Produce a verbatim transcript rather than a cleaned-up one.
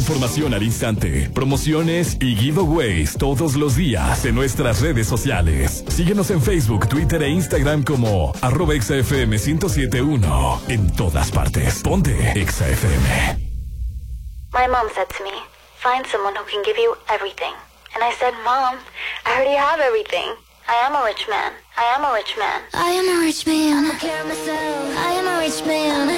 información al instante, promociones y giveaways todos los días en nuestras redes sociales. Síguenos en Facebook, Twitter e Instagram como arroba Exa F M ciento siete punto uno. En todas partes. Ponte Exa F M. My mom said to me, find someone who can give you everything. And I said, Mom, I already have everything. I am a rich man. I am a rich man. I am a rich man. I care myself. I am a rich man.